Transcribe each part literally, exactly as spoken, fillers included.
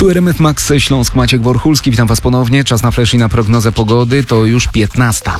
Tu R M F Max Śląsk, Maciek Worchulski. Witam Was ponownie. Czas na flash i na prognozę pogody. To już piętnasta.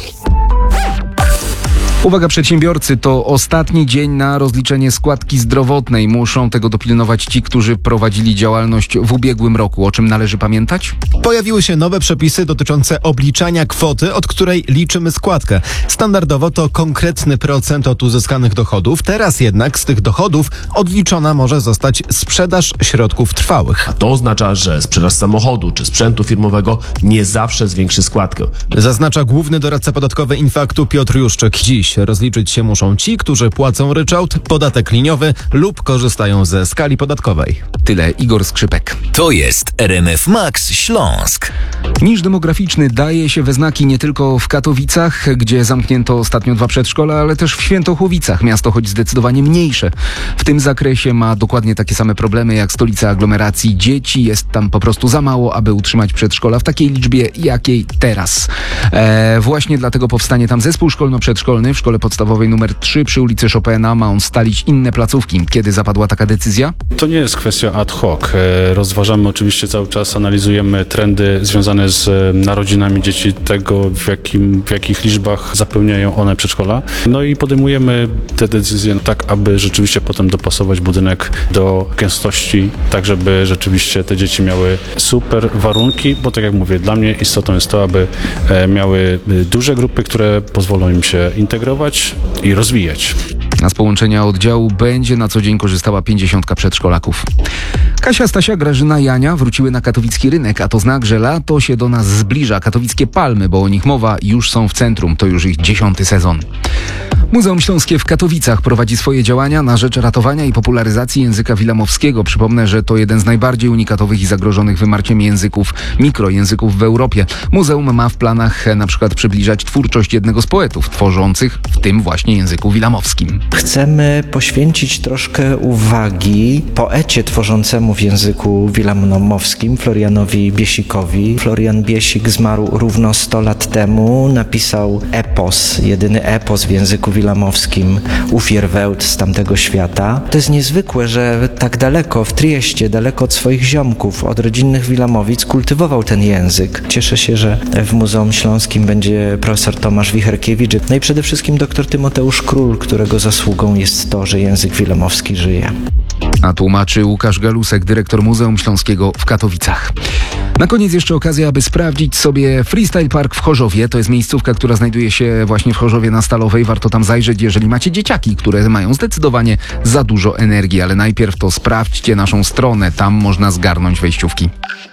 Uwaga przedsiębiorcy, to ostatni dzień na rozliczenie składki zdrowotnej. Muszą tego dopilnować ci, którzy prowadzili działalność w ubiegłym roku. O czym należy pamiętać? Pojawiły się nowe przepisy dotyczące obliczania kwoty, od której liczymy składkę. Standardowo to konkretny procent od uzyskanych dochodów. Teraz jednak z tych dochodów odliczona może zostać sprzedaż środków trwałych. A to oznacza, że sprzedaż samochodu czy sprzętu firmowego nie zawsze zwiększy składkę. Zaznacza główny doradca podatkowy Infaktu Piotr Juszczyk. Dziś rozliczyć się muszą ci, którzy płacą ryczałt, podatek liniowy lub korzystają ze skali podatkowej. Tyle Igor Skrzypek. To jest R M F Max Śląsk. Niż demograficzny daje się we znaki nie tylko w Katowicach, gdzie zamknięto ostatnio dwa przedszkola, ale też w Świętochłowicach, miasto choć zdecydowanie mniejsze. W tym zakresie ma dokładnie takie same problemy jak stolica aglomeracji. Dzieci jest tam po prostu za mało, aby utrzymać przedszkola w takiej liczbie, jakiej teraz. E, właśnie dlatego powstanie tam zespół szkolno-przedszkolny w szkole podstawowej numer trzy przy ulicy Chopina. Ma on stalić inne placówki. Kiedy zapadła taka decyzja? To nie jest kwestia ad hoc. Rozważamy oczywiście cały czas, analizujemy trendy związane z narodzinami dzieci, tego w, jakim, w jakich liczbach zapełniają one przedszkola. No i podejmujemy te decyzje tak, aby rzeczywiście potem dopasować budynek do gęstości, tak żeby rzeczywiście te dzieci miały super warunki, bo tak jak mówię, dla mnie istotą jest to, aby miały duże grupy, które pozwolą im się integrować i rozwijać. A z połączenia oddziału będzie na co dzień korzystała pięćdziesiątka przedszkolaków. Kasia, Stasia, Grażyna, Jania wróciły na katowicki rynek, a to znak, że lato się do nas zbliża. Katowickie palmy, bo o nich mowa, już są w centrum. To już ich dziesiąty sezon. Muzeum Śląskie w Katowicach prowadzi swoje działania na rzecz ratowania i popularyzacji języka wilamowskiego. Przypomnę, że to jeden z najbardziej unikatowych i zagrożonych wymarciem języków, mikrojęzyków w Europie. Muzeum ma w planach na przykład przybliżać twórczość jednego z poetów tworzących w tym właśnie języku wilamowskim. Chcemy poświęcić troszkę uwagi poecie tworzącemu w języku wilamowskim, Florianowi Biesikowi. Florian Biesik zmarł równo sto lat temu. Napisał epos, jedyny epos w języku wilamowskim, Ufierwełt z tamtego świata. To jest niezwykłe, że tak daleko, w Trieście, daleko od swoich ziomków, od rodzinnych Wilamowic, kultywował ten język. Cieszę się, że w Muzeum Śląskim będzie profesor Tomasz Wicherkiewicz, no i przede wszystkim dr Tymoteusz Król, którego zasługą jest to, że język wilamowski żyje. A tłumaczy Łukasz Galusek, dyrektor Muzeum Śląskiego w Katowicach. Na koniec jeszcze okazja, aby sprawdzić sobie Freestyle Park w Chorzowie. To jest miejscówka, która znajduje się właśnie w Chorzowie na Stalowej. Warto tam zajrzeć, jeżeli macie dzieciaki, które mają zdecydowanie za dużo energii. Ale najpierw to sprawdźcie naszą stronę. Tam można zgarnąć wejściówki.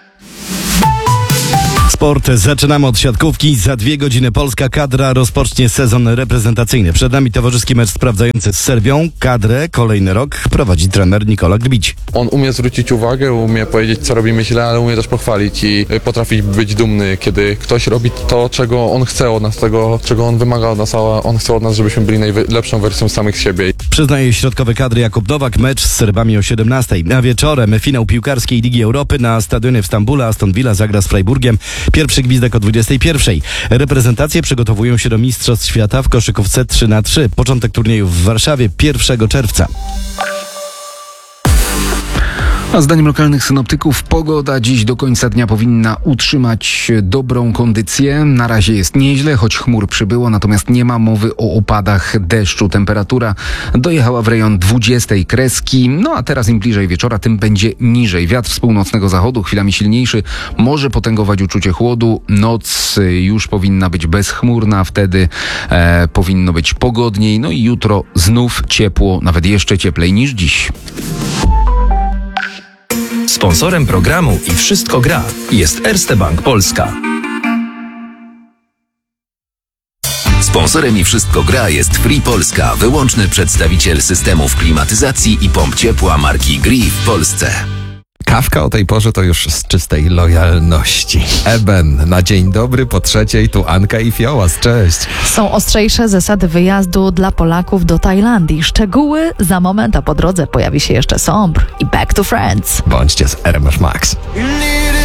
Sport. Zaczynamy od siatkówki. Za dwie godziny polska kadra rozpocznie sezon reprezentacyjny. Przed nami towarzyski mecz sprawdzający z Serbią. Kadrę kolejny rok prowadzi trener Nikola Grbić. On umie zwrócić uwagę, umie powiedzieć, co robimy źle, ale umie też pochwalić i potrafi być dumny, kiedy ktoś robi to, czego on chce od nas, tego, czego on wymaga od nas, a on chce od nas, żebyśmy byli najlepszą wersją samych siebie. Przyznaje środkowy kadry Jakub Nowak. Mecz z Serbami o siedemnastej. A wieczorem finał piłkarskiej Ligi Europy na stadionie w Stambule. Aston Villa zagra z Freiburgiem. Pierwszy gwizdek o dwudziestej pierwszej. Reprezentacje przygotowują się do Mistrzostw Świata w koszykówce trzy na trzy. Początek turnieju w Warszawie pierwszego czerwca. A zdaniem lokalnych synoptyków pogoda dziś do końca dnia powinna utrzymać dobrą kondycję. Na razie jest nieźle, choć chmur przybyło, natomiast nie ma mowy o opadach deszczu. Temperatura dojechała w rejon dwudziestej kreski, no a teraz im bliżej wieczora, tym będzie niżej. Wiatr z północnego zachodu, chwilami silniejszy, może potęgować uczucie chłodu. Noc już powinna być bezchmurna, wtedy e, powinno być pogodniej. No i jutro znów ciepło, nawet jeszcze cieplej niż dziś. Sponsorem programu i Wszystko gra jest Erste Bank Polska. Sponsorem i Wszystko gra jest Free Polska, wyłączny przedstawiciel systemów klimatyzacji i pomp ciepła marki Gree w Polsce. Kawka o tej porze to już z czystej lojalności. Eben, na dzień dobry po trzeciej, tu Anka i Fiołas, cześć. Są ostrzejsze zasady wyjazdu dla Polaków do Tajlandii. Szczegóły za moment, a po drodze pojawi się jeszcze Sombr i Back to Friends. Bądźcie z R M F Max.